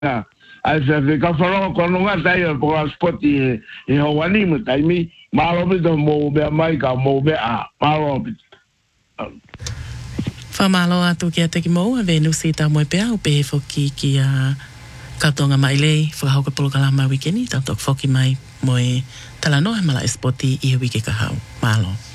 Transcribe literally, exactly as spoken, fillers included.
ai se fe ka falo ko no nga tai po spot e e ho wani mo tai mi malo be do mo be mai ka mo be a malo be fa malo atu ki te ki mo a Venusi ta mo pe au pe foki ki a katonga mai le fa ho ka polo kala mai weekend ta tok foki mai mo e tala no e mala spot i wiki ka hau malo